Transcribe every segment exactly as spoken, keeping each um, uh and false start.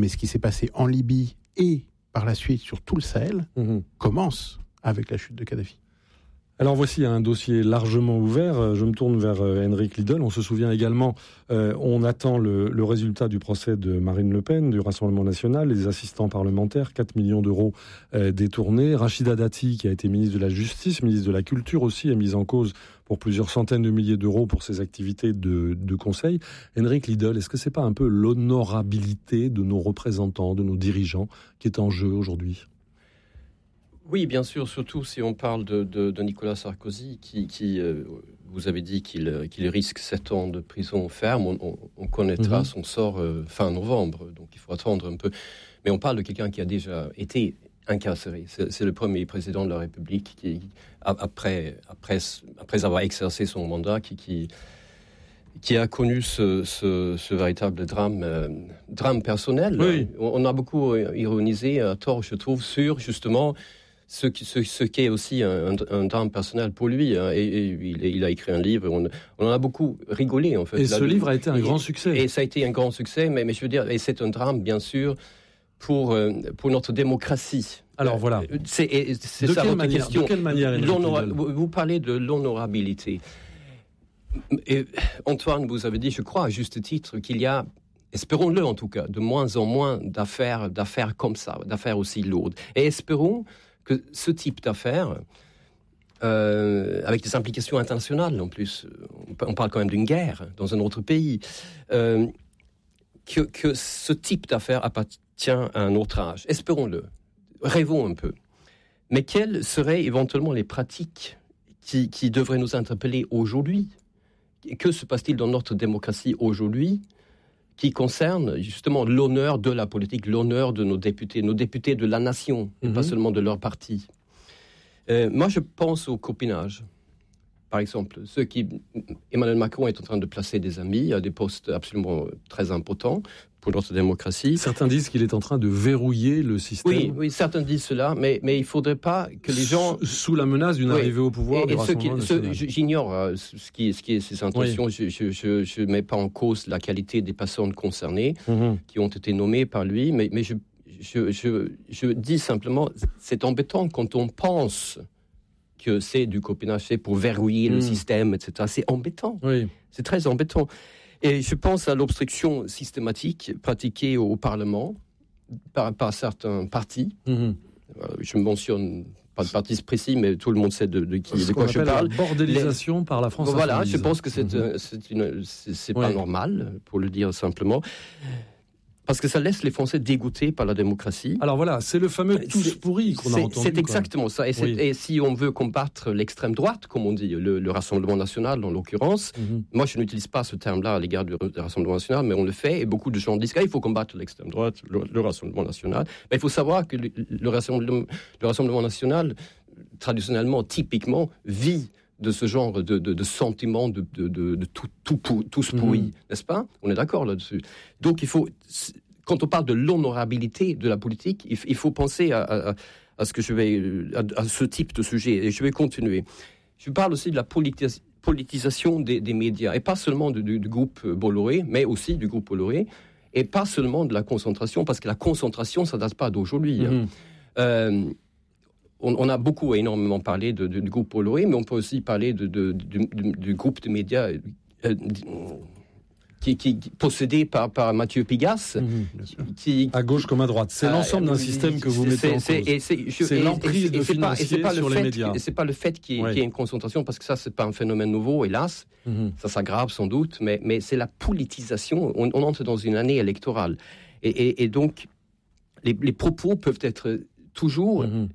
mais ce qui s'est passé en Libye et par la suite sur tout le Sahel mmh. commence avec la chute de Kadhafi. Alors voici un dossier largement ouvert. Je me tourne vers Henrik Liedl. On se souvient également, euh, on attend le, le résultat du procès de Marine Le Pen, du Rassemblement national, les assistants parlementaires, quatre millions d'euros euh, détournés. Rachida Dati, qui a été ministre de la Justice, ministre de la Culture aussi, est mise en cause pour plusieurs centaines de milliers d'euros pour ses activités de, de conseil. Henrik Liedl, est-ce que c'est pas un peu l'honorabilité de nos représentants, de nos dirigeants, qui est en jeu aujourd'hui ? Oui, bien sûr, surtout si on parle de, de, de Nicolas Sarkozy, qui, qui euh, vous avez dit qu'il, qu'il risque sept ans de prison ferme. On, on, on connaîtra mmh. son sort euh, fin novembre, donc il faut attendre un peu. Mais on parle de quelqu'un qui a déjà été incarcéré. C'est, c'est le premier président de la République qui, après, après, après avoir exercé son mandat, qui, qui, qui a connu ce, ce, ce véritable drame, euh, drame personnel. Oui. On, on a beaucoup ironisé à tort, je trouve, sur justement Ce, ce, ce qui est aussi un, un, un drame personnel pour lui, hein, et, et il, il a écrit un livre, on, on en a beaucoup rigolé en fait. Et Là, ce le, livre a été un et, grand succès. Et ça a été un grand succès, mais, mais je veux dire, et c'est un drame bien sûr pour, euh, pour notre démocratie. Alors voilà. C'est, c'est de ça quelle votre manière, question. De quelle manière vous, vous parlez de l'honorabilité. Et Antoine, vous avez dit, je crois à juste titre, qu'il y a, espérons-le en tout cas, de moins en moins d'affaires, d'affaires comme ça, d'affaires aussi lourdes. Et espérons que ce type d'affaires, euh, avec des implications internationales en plus, on parle quand même d'une guerre dans un autre pays, euh, que, que ce type d'affaires appartient à un autre âge. Espérons-le. Rêvons un peu. Mais quelles seraient éventuellement les pratiques qui, qui devraient nous interpeller aujourd'hui ? Que se passe-t-il dans notre démocratie aujourd'hui qui concerne justement l'honneur de la politique, l'honneur de nos députés, nos députés de la nation, et mmh. pas seulement de leur parti. Euh, moi, je pense au copinage. Par exemple, ceux qui, Emmanuel Macron est en train de placer des amis à des postes absolument très importants pour notre démocratie. Certains disent qu'il est en train de verrouiller le système. Oui, oui, certains disent cela, mais, mais il ne faudrait pas que les gens... Sous la menace d'une oui. arrivée au pouvoir et, du et Rassemblement qui, national. Ce, j'ignore euh, ce, qui, ce qui est ses intentions. Oui. Je ne mets pas en cause la qualité des personnes concernées mm-hmm. qui ont été nommées par lui, mais, mais je, je, je, je dis simplement, c'est embêtant quand on pense que c'est du copinage, c'est pour verrouiller mm. le système, et cetera. C'est embêtant. Oui. C'est très embêtant. Et je pense à l'obstruction systématique pratiquée au Parlement par, par certains partis. Mm-hmm. Je mentionne pas de parti précis, mais tout le monde sait de, de, qui, de quoi je parle. La bordélisation Les... par la France. Voilà, insoumise. Je pense que c'est, mm-hmm. c'est, une, c'est, c'est ouais. pas normal, pour le dire simplement. Parce que ça laisse les Français dégoûtés par la démocratie. Alors voilà, c'est le fameux « tous pourris » qu'on c'est, a entendu. C'est exactement ça. Et, c'est, oui. et si on veut combattre l'extrême droite, comme on dit, le, le Rassemblement national en l'occurrence, mm-hmm. moi je n'utilise pas ce terme-là à l'égard du, du Rassemblement national, mais on le fait, et beaucoup de gens disent qu'il faut combattre l'extrême droite, le, le Rassemblement national. Mais il faut savoir que le, le, Rassemblement, le Rassemblement national, traditionnellement, typiquement, vit de ce genre de, de, de sentiment de, de, de, de tout, tout, tout, tous pourris, mmh. n'est-ce pas ? On est d'accord là-dessus. Donc il faut, quand on parle de l'honorabilité de la politique, il, il faut penser à, à, à ce que je vais, à, à ce type de sujet, et je vais continuer. Je parle aussi de la politis, politisation des, des médias, et pas seulement du, du, du groupe Bolloré, mais aussi du groupe Bolloré, et pas seulement de la concentration, parce que la concentration, ça ne date pas d'aujourd'hui. Mmh. Hein. Euh, On, on a beaucoup, énormément parlé de, de, du groupe Bolloré, mais on peut aussi parler de, de, de, de, du groupe de médias euh, qui, qui, qui possédé par, par Mathieu Pigasse. Mmh, qui, à gauche comme à droite. C'est euh, l'ensemble d'un système que vous mettez en c'est, cause. Et c'est, je, c'est et, l'emprise et, de financiers sur les médias. Et c'est pas le fait qu'il y ait, ouais. qu'il y ait une concentration, parce que ça, c'est pas un phénomène nouveau, hélas. Mmh. Ça s'aggrave sans doute, mais, mais c'est la politisation. On, on entre dans une année électorale. Et, et, et donc, les, les propos peuvent être toujours... Mmh.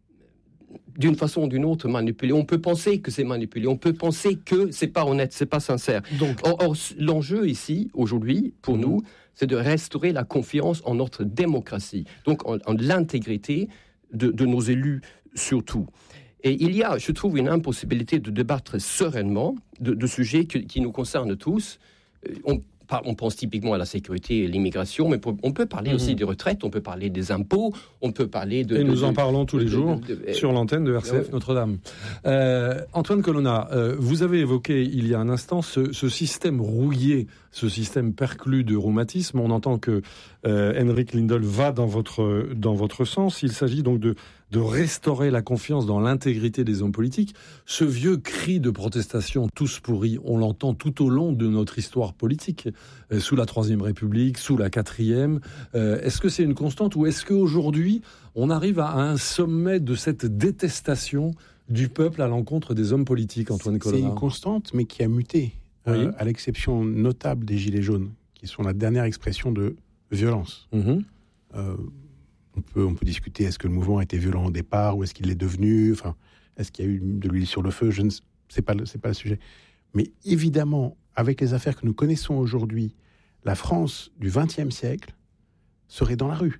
d'une façon ou d'une autre manipulé. On peut penser que c'est manipulé, on peut penser que c'est pas honnête, c'est pas sincère. Donc, or, or l'enjeu ici, aujourd'hui, pour mmh. nous, c'est de restaurer la confiance en notre démocratie, donc en, en l'intégrité de, de nos élus surtout. Et il y a, je trouve, une impossibilité de débattre sereinement de, de sujets que, qui nous concernent tous. On, On pense typiquement à la sécurité et l'immigration, mais on peut parler mmh. aussi des retraites, on peut parler des impôts, on peut parler de... Et de, nous en de, parlons tous de, les jours de, de, de, sur l'antenne de R C F euh, Notre-Dame. Euh, Antoine Colonna, euh, vous avez évoqué il y a un instant ce, ce système rouillé, ce système perclus de rhumatisme. On entend que euh, Henrik Lindell, va dans votre, dans votre sens. Il s'agit donc de, de restaurer la confiance dans l'intégrité des hommes politiques. Ce vieux cri de protestation, tous pourris, on l'entend tout au long de notre histoire politique, euh, sous la Troisième République, sous la Quatrième. Euh, est-ce que c'est une constante ou est-ce qu'aujourd'hui, on arrive à un sommet de cette détestation du peuple à l'encontre des hommes politiques, Antoine Colonna? C'est une constante, mais qui a muté, oui. euh, à l'exception notable des Gilets jaunes, qui sont la dernière expression de violence. Mmh. Euh, on, peut, on peut discuter, est-ce que le mouvement a été violent au départ, ou est-ce qu'il l'est devenu, enfin, est-ce qu'il y a eu de l'huile sur le feu, je ne sais, c'est pas, c'est pas le sujet. Mais évidemment, avec les affaires que nous connaissons aujourd'hui, la France du vingtième siècle serait dans la rue.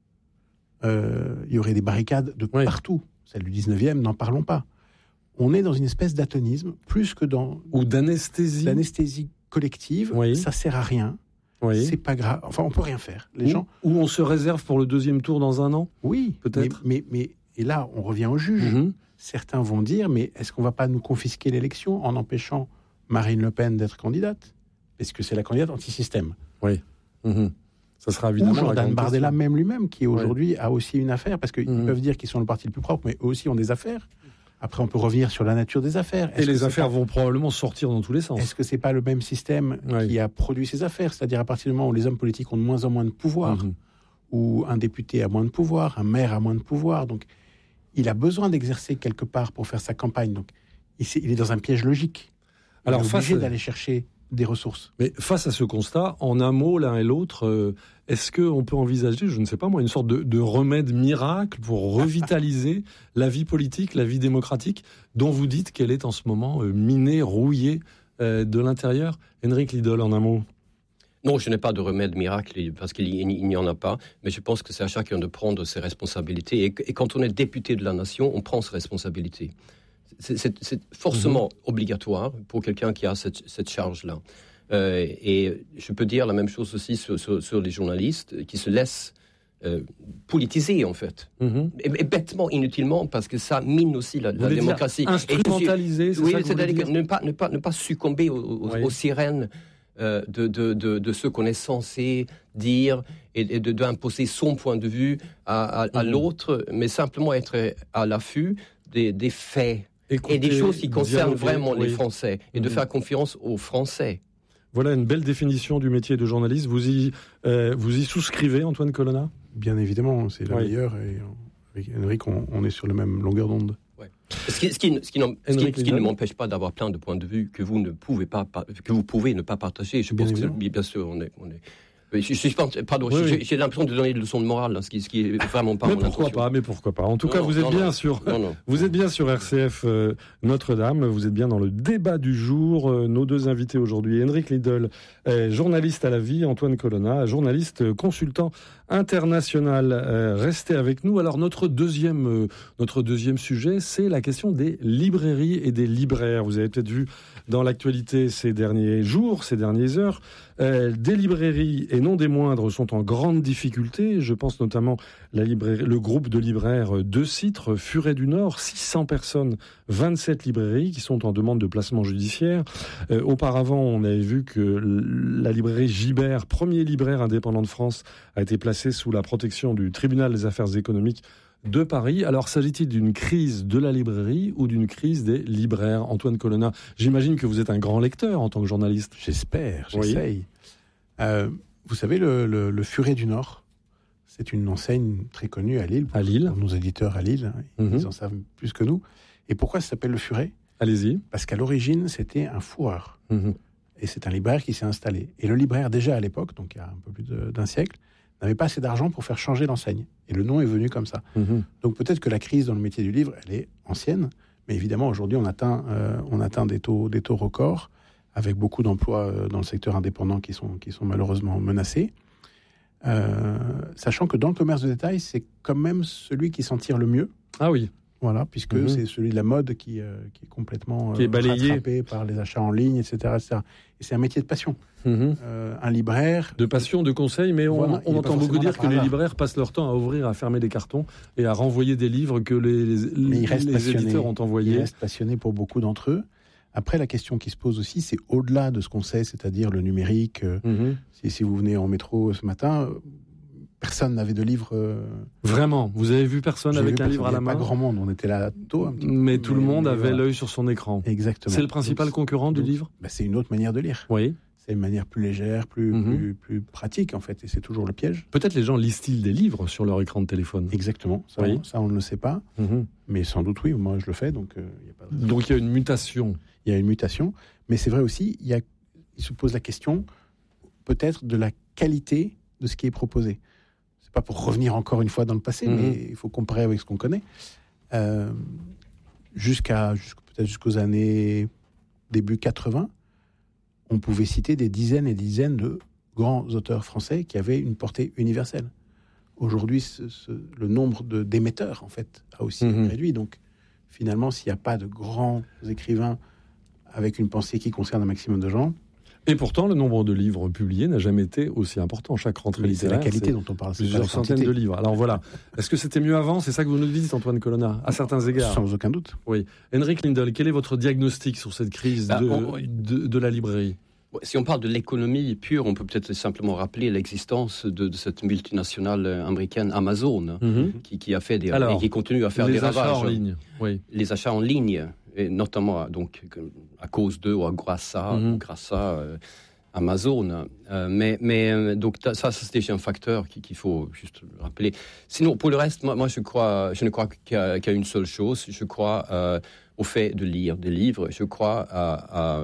Euh, il y aurait des barricades de oui. partout. Celle du dix-neuvième, n'en parlons pas. On est dans une espèce d'atonisme, plus que dans... Ou d'anesthésie. D'anesthésie collective. Oui. Ça sert à rien. Oui. C'est pas grave. Enfin, on peut rien faire. Les ou, gens... ou on se réserve pour le deuxième tour dans un an. Oui, peut-être. Mais, mais, mais et là, on revient au juge. Mm-hmm. Certains vont dire, mais est-ce qu'on va pas nous confisquer l'élection en empêchant Marine Le Pen d'être candidate? Parce que c'est la candidate anti-système. Oui. Mm-hmm. Ça sera évidemment. Ou Jordan Bardella même lui-même, qui aujourd'hui ouais. a aussi une affaire, parce qu'ils mmh. peuvent dire qu'ils sont le parti le plus propre, mais eux aussi ont des affaires. Après, on peut revenir sur la nature des affaires. Est-ce Et les affaires pas... vont probablement sortir dans tous les sens. Est-ce que c'est pas le même système ouais. qui a produit ces affaires? C'est-à-dire à partir du moment où les hommes politiques ont de moins en moins de pouvoir, mmh. où un député a moins de pouvoir, un maire a moins de pouvoir, donc il a besoin d'exercer quelque part pour faire sa campagne. Donc il est dans un piège logique. Il Alors, est obligé face... d'aller chercher des ressources. Mais face à ce constat, en un mot, l'un et l'autre, euh, est-ce qu'on peut envisager, je ne sais pas moi, une sorte de, de remède miracle pour revitaliser la vie politique, la vie démocratique, dont vous dites qu'elle est en ce moment euh, minée, rouillée euh, de l'intérieur? Henrik Lindell, en un mot. Non, je n'ai pas de remède miracle, parce qu'il n'y en a pas, mais je pense que c'est à chacun de prendre ses responsabilités. Et, et quand on est député de la nation, on prend ses responsabilités. C'est, c'est, c'est forcément mmh. obligatoire pour quelqu'un qui a cette, cette charge-là. Euh, et je peux dire la même chose aussi sur, sur, sur les journalistes qui se laissent euh, politiser, en fait. Mmh. Et, et bêtement, inutilement, parce que ça mine aussi la, la démocratie. Instrumentaliser, c'est oui, ça c'est-à-dire que ne pas, ne, pas, ne pas succomber aux, aux, oui. aux sirènes euh, de, de, de, de ce qu'on est censé dire et, et de, d'imposer son point de vue à, à, à mmh. l'autre, mais simplement être à l'affût des, des faits. Écoutez, et des choses qui concernent vraiment oui. les Français, et mmh. de faire confiance aux Français. Voilà une belle définition du métier de journaliste. Vous y, euh, vous y souscrivez, Antoine Colonna? Bien évidemment, c'est la oui. meilleure. Et avec Henrik, on, on est sur la même longueur d'onde. Ouais. Ce qui, ce qui, ce qui, ce qui, ce qui ne m'empêche pas d'avoir plein de points de vue que vous ne pouvez pas, que vous pouvez ne pas partager. Je bien pense évidemment. que bien sûr, on est, on est Je, je, je, pardon, oui, j'ai, oui. j'ai l'impression de donner des leçons de morale, là, ce, qui, ce qui est vraiment pas mais mon pourquoi intention. pas, mais pourquoi pas. En tout non, cas, non, vous êtes non, bien non. sur, non, non. vous êtes bien sur R C F euh, Notre-Dame. Vous êtes bien dans le débat du jour. Euh, nos deux invités aujourd'hui, Henrik Lindell, euh, journaliste à la vie, Antoine Colonna, journaliste euh, consultant international. Euh, restez avec nous. Alors notre deuxième, euh, notre deuxième sujet, c'est la question des librairies et des libraires. Vous avez peut-être vu dans l'actualité ces derniers jours, ces dernières heures, euh, des librairies et non des moindres sont en grande difficulté. Je pense notamment la librairie, le groupe de libraires De Citre, Furet du Nord, six cents personnes, vingt-sept librairies qui sont en demande de placement judiciaire. Euh, auparavant, on avait vu que la librairie Gibert, premier libraire indépendant de France, a été placée sous la protection du tribunal des affaires économiques de Paris. Alors, s'agit-il d'une crise de la librairie ou d'une crise des libraires? Antoine Colonna, j'imagine que vous êtes un grand lecteur en tant que journaliste. J'espère, j'essaye. Oui. Euh, vous savez, le, le, le Furet du Nord, c'est une enseigne très connue à Lille. À Lille. Pour nos éditeurs à Lille, ils mm-hmm. en savent plus que nous. Et pourquoi ça s'appelle le Furet? Allez-y. Parce qu'à l'origine, c'était un fourreur. Mm-hmm. Et c'est un libraire qui s'est installé. Et le libraire, déjà à l'époque, donc il y a un peu plus de, d'un siècle, n'avait pas assez d'argent pour faire changer l'enseigne. Et le nom est venu comme ça. Mmh. Donc peut-être que la crise dans le métier du livre, elle est ancienne, mais évidemment, aujourd'hui, on atteint, euh, on atteint des taux, des taux records, avec beaucoup d'emplois euh, dans le secteur indépendant qui sont, qui sont malheureusement menacés. Euh, sachant que dans le commerce de détail, c'est quand même celui qui s'en tire le mieux. Ah oui. Voilà, puisque mmh. c'est celui de la mode qui, euh, qui est complètement euh, qui est balayé. rattrapé par les achats en ligne, et cetera, et cetera. Et c'est un métier de passion. Mmh. Euh, un libraire... De passion, de conseil, mais on, voilà, on entend beaucoup dire que les libraires passent leur temps à ouvrir, à fermer des cartons et à renvoyer des livres que les, les, les éditeurs ont envoyés. Ils restent passionnés pour beaucoup d'entre eux. Après, la question qui se pose aussi, c'est au-delà de ce qu'on sait, c'est-à-dire le numérique. Mmh. Si, si vous venez en métro ce matin, personne n'avait de livre. Euh... Vraiment, vous avez vu personne J'ai avec vu un personne, livre à la main? Pas grand monde, on était là tôt un petit peu. Mais tout mais, le monde mais avait voilà. l'œil sur son écran. Exactement. C'est le principal donc, concurrent du donc, livre? bah, c'est une autre manière de lire. Oui. C'est une manière plus légère, plus, mm-hmm. plus, plus pratique en fait, et c'est toujours le piège. Peut-être les gens lisent-ils des livres sur leur écran de téléphone? Exactement, ça, oui. on, ça on ne le sait pas, mm-hmm. mais sans doute oui, moi je le fais, donc il euh, y a pas de... Donc il y a une mutation. Il y a une mutation, mais c'est vrai aussi, il, y a, il se pose la question peut-être de la qualité de ce qui est proposé. C'est pas pour revenir encore une fois dans le passé, mm-hmm. mais il faut comparer avec ce qu'on connaît. Euh, jusqu'à, jusqu'à peut-être jusqu'aux années début quatre-vingts, on pouvait citer des dizaines et des dizaines de grands auteurs français qui avaient une portée universelle. Aujourd'hui, ce, ce, le nombre de, d'émetteurs, en fait, a aussi mmh. réduit. Donc, finalement, s'il n'y a pas de grands écrivains avec une pensée qui concerne un maximum de gens... Et pourtant, le nombre de livres publiés n'a jamais été aussi important. Chaque rentrée littéraire, c'est la qualité dont on parle. C'est plusieurs centaines de livres. Alors voilà. Est-ce que c'était mieux avant? C'est ça que vous nous dites, Antoine Colonna, à certains égards. Sans aucun doute. Oui. Henrik Lindell, quel est votre diagnostic sur cette crise bah, de, on... de, de la librairie? Si on parle de l'économie pure, on peut peut-être simplement rappeler l'existence de, de cette multinationale américaine Amazon, mm-hmm. qui, qui a fait des Alors, et qui continue à faire des des ravages. achats en ligne. Oui. Les achats en ligne, et notamment donc à cause d'eux ou grâce à, mm-hmm. grâce à euh, Amazon. Euh, mais, mais donc ça, ça c'est déjà un facteur qu'il, qu'il faut juste rappeler. Sinon, pour le reste, moi, moi je crois, je ne crois qu'il y a, qu'il y a une seule chose. Je crois euh, au fait de lire des livres. Je crois à, à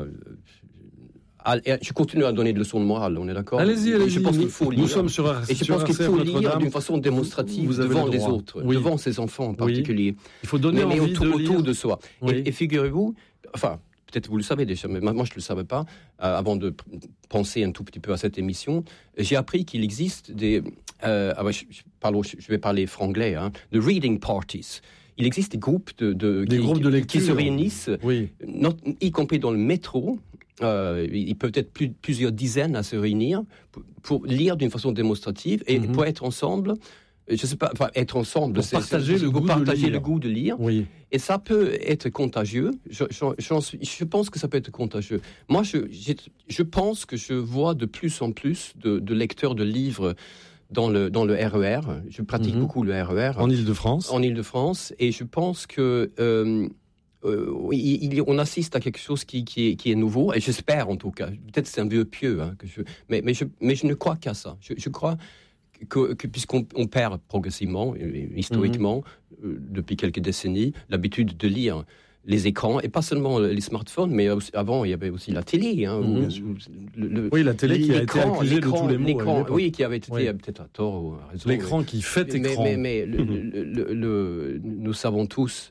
je continue à donner des leçons de morale, on est d'accord? Allez-y, allez-y. Je pense qu'il faut lire. Nous sommes sur R C F. Et je pense qu'il faut lire d'une façon démonstrative devant les autres, oui. devant ses enfants en particulier. Oui. Il faut donner mais, envie mais autour, de lire. autour de soi. Oui. Et, et figurez-vous, enfin, peut-être vous le savez déjà, mais moi je ne le savais pas, euh, avant de penser un tout petit peu à cette émission, j'ai appris qu'il existe des... Euh, ah ouais, je, je, parle, je vais parler franglais, hein, de reading parties. Il existe des groupes de, de, des qui, groupes de lecture. qui se réunissent, oui. not, y compris dans le métro. Euh, il peut être plus, plusieurs dizaines à se réunir pour, pour lire d'une façon démonstrative et mm-hmm. pour être ensemble. Je sais pas, enfin, être ensemble, pour c'est, partager, c'est, le, pour goût partager de le goût de lire. Oui. Et ça peut être contagieux. Je, je, j'en suis, je pense que ça peut être contagieux. Moi, je, je pense que je vois de plus en plus de, de lecteurs de livres dans le, dans le R E R. Je pratique mm-hmm. beaucoup le R E R. En Île-de-France. En Île-de-France. Et je pense que... Euh, Euh, il, il, on assiste à quelque chose qui, qui, est, qui est nouveau, et j'espère en tout cas, peut-être c'est un vieux pieux, hein, que je, mais, mais, je, mais je ne crois qu'à ça. Je, je crois que, que puisqu'on on perd progressivement, historiquement, mm-hmm. euh, depuis quelques décennies, l'habitude de lire les écrans, et pas seulement les smartphones, mais aussi, avant il y avait aussi la télé. Hein, mm-hmm. où, le, le, oui, la télé qui a été accusée de tous les maux. L'écran, oui, qui avait été oui. peut-être à tort ou à raison. L'écran mais, qui fait écran. Mais, mais, mais mm-hmm. le, le, le, nous savons tous,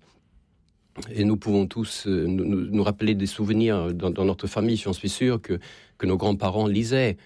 et nous pouvons tous euh, nous, nous rappeler des souvenirs dans, dans notre famille. J'en suis sûr que, que nos grands-parents lisaient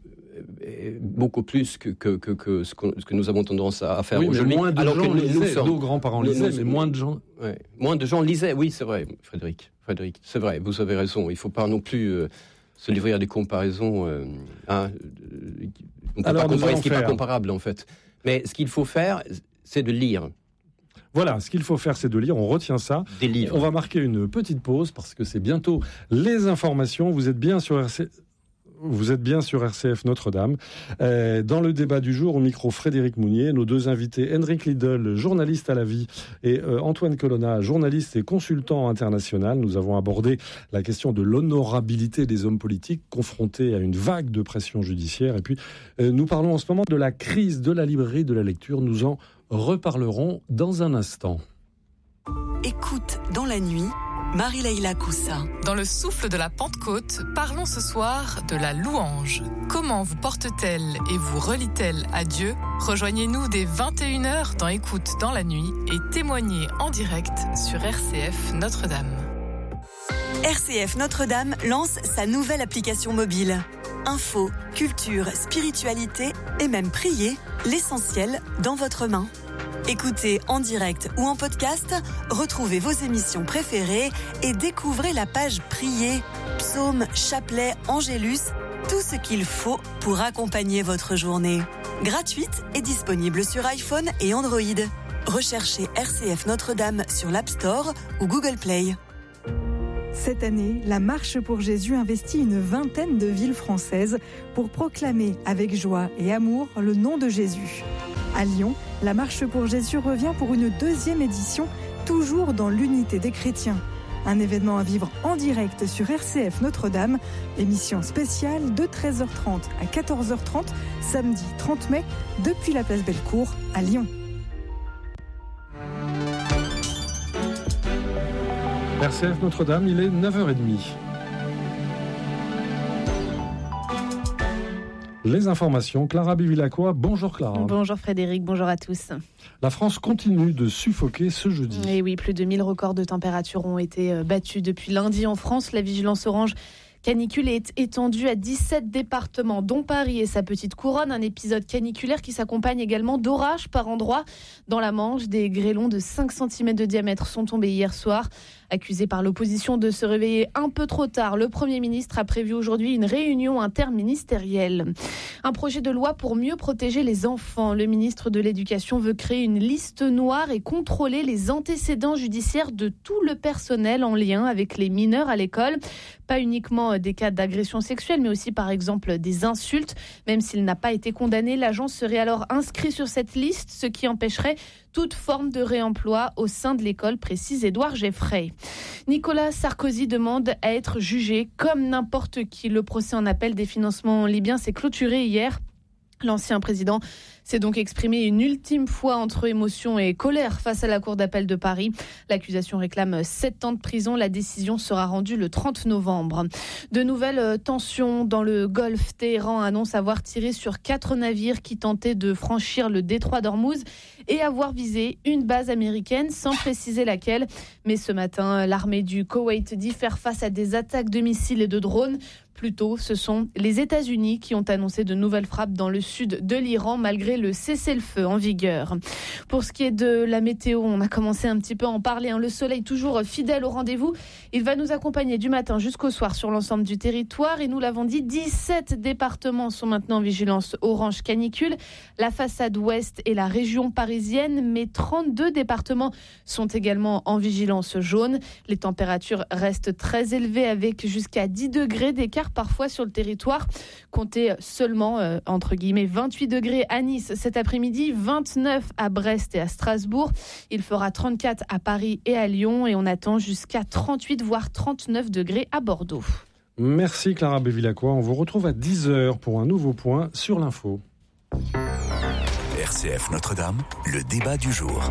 euh, beaucoup plus que, que, que, que, ce, que ce que nous avons tendance à faire oui, aujourd'hui. Mais moins de alors gens que nous, lisaient, nous sommes, nos grands-parents nous, lisaient, nous, mais moins de gens... Ouais, moins de gens lisaient, oui, c'est vrai, Frédéric. Frédéric, c'est vrai, vous avez raison. Il ne faut pas non plus euh, se livrer à des comparaisons. Euh, hein, on ne peut alors, pas comparer ce qui n'est pas comparable, en fait. Mais ce qu'il faut faire, c'est de lire. Voilà, ce qu'il faut faire, c'est de lire. On retient ça. Des livres. On va marquer une petite pause parce que c'est bientôt les informations. Vous êtes bien sur R C... Vous êtes bien sur R C F Notre-Dame. Euh, dans le débat du jour, au micro Frédéric Mounier, nos deux invités, Henrik Lindell, journaliste à la vie, et euh, Antoine Colonna, journaliste et consultant international. Nous avons abordé la question de l'honorabilité des hommes politiques confrontés à une vague de pression judiciaire. Et puis, euh, nous parlons en ce moment de la crise de la librairie, de la lecture. Nous en reparlerons dans un instant. Écoute dans la nuit, Marie-Leila Coussa. Dans le souffle de la Pentecôte, parlons ce soir de la louange. Comment vous porte-t-elle et vous relie-t-elle à Dieu? Rejoignez-nous dès vingt et une heures dans Écoute dans la nuit et témoignez en direct sur R C F Notre-Dame. R C F Notre-Dame lance sa nouvelle application mobile. Info, culture, spiritualité et même prier, l'essentiel dans votre main. Écoutez en direct ou en podcast, retrouvez vos émissions préférées et découvrez la page Prier, psaumes, chapelets, angélus, tout ce qu'il faut pour accompagner votre journée. Gratuite et disponible sur iPhone et Android. Recherchez R C F Notre-Dame sur l'App Store ou Google Play. Cette année, la Marche pour Jésus investit une vingtaine de villes françaises pour proclamer avec joie et amour le nom de Jésus. À Lyon, la Marche pour Jésus revient pour une deuxième édition, toujours dans l'unité des chrétiens. Un événement à vivre en direct sur R C F Notre-Dame. Émission spéciale de treize heures trente à quatorze heures trente, samedi trente mai, depuis la place Bellecour à Lyon. R C F Notre-Dame, il est neuf heures trente. Les informations, Clara Bevilacqua. Bonjour Clara. Bonjour Frédéric, bonjour à tous. La France continue de suffoquer ce jeudi. Et oui, plus de mille records de température ont été battus depuis lundi en France. La vigilance orange canicule est étendue à dix-sept départements, dont Paris et sa petite couronne. Un épisode caniculaire qui s'accompagne également d'orages par endroits. Dans la Manche, des grêlons de cinq centimètres de diamètre sont tombés hier soir. Accusé par l'opposition de se réveiller un peu trop tard, le Premier ministre a prévu aujourd'hui une réunion interministérielle. Un projet de loi pour mieux protéger les enfants. Le ministre de l'Éducation veut créer une liste noire et contrôler les antécédents judiciaires de tout le personnel en lien avec les mineurs à l'école. Pas uniquement des cas d'agression sexuelle, mais aussi par exemple des insultes. Même s'il n'a pas été condamné, l'agent serait alors inscrit sur cette liste, ce qui empêcherait toute forme de réemploi au sein de l'école, précise Édouard Geffray. Nicolas Sarkozy demande à être jugé comme n'importe qui. Le procès en appel des financements libyens s'est clôturé hier. L'ancien président s'est donc exprimé une ultime fois entre émotion et colère face à la Cour d'appel de Paris. L'accusation réclame sept ans de prison. La décision sera rendue le trente novembre. De nouvelles tensions dans le Golfe. Téhéran annonce avoir tiré sur quatre navires qui tentaient de franchir le détroit d'Ormuz et avoir visé une base américaine sans préciser laquelle. Mais ce matin, l'armée du Koweït dit faire face à des attaques de missiles et de drones. Plus tôt, ce sont les États-Unis qui ont annoncé de nouvelles frappes dans le sud de l'Iran malgré le cessez-le-feu en vigueur. Pour ce qui est de la météo, on a commencé un petit peu à en parler. Hein. Le soleil toujours fidèle au rendez-vous. Il va nous accompagner du matin jusqu'au soir sur l'ensemble du territoire. Et nous l'avons dit, dix-sept départements sont maintenant en vigilance orange canicule. La façade ouest et la région parisienne, mais trente-deux départements sont également en vigilance jaune. Les températures restent très élevées avec jusqu'à dix degrés d'écart parfois sur le territoire. Comptez seulement, euh, entre guillemets, vingt-huit degrés à Nice cet après-midi, vingt-neuf à Brest et à Strasbourg. Il fera trente-quatre à Paris et à Lyon et on attend jusqu'à trente-huit voire trente-neuf degrés à Bordeaux. Merci Clara Bevilacqua. On vous retrouve à dix heures pour un nouveau point sur l'info. R C F Notre-Dame, le débat du jour.